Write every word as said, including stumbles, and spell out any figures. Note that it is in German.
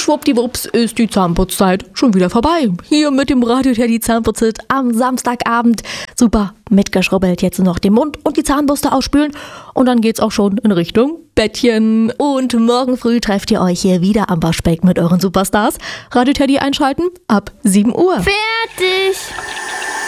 schwuppdiwupps ist die Zahnputzzeit schon wieder vorbei. Hier mit dem Radio Teddy Zahnputzit am Samstagabend. Super mitgeschrubbelt, jetzt noch den Mund und die Zahnbürste ausspülen und dann geht's auch schon in Richtung Bettchen. Und morgen früh trefft ihr euch hier wieder am Waschbeck mit euren Superstars. Radio Teddy einschalten ab sieben Uhr. Fertig!